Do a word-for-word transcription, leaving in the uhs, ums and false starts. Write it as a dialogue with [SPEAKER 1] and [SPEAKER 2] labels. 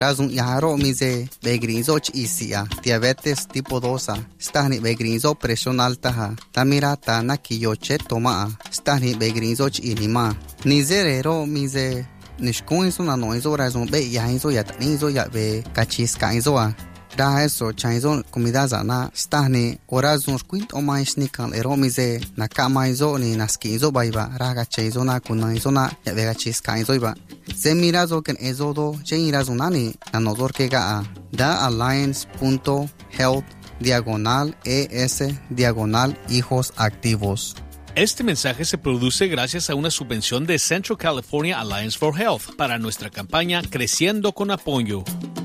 [SPEAKER 1] Razun yaharo mize begrinzo chisia diabetes tipo dos stani begrinzo presión alta ha tamirata nakiyoche toma stani begrinzo chinima nizerero mize nishkuinzo na noizo razun be yainzo yatninzo ya be kachiskainzo a da eso chainzo comida zana stani orazun squint o mais nikan ero mize nakamaizo ni naskinzo baiba raga chaizo na kunaizo na ya be kachiskainzo iba Zemirazo ken ezodo cheinrazunani nanozor kega a da alliance punto health diagonal es diagonal hijos activos.
[SPEAKER 2] Este mensaje se produce gracias a una subvención de Central California Alliance for Health para nuestra campaña Creciendo con Apoyo.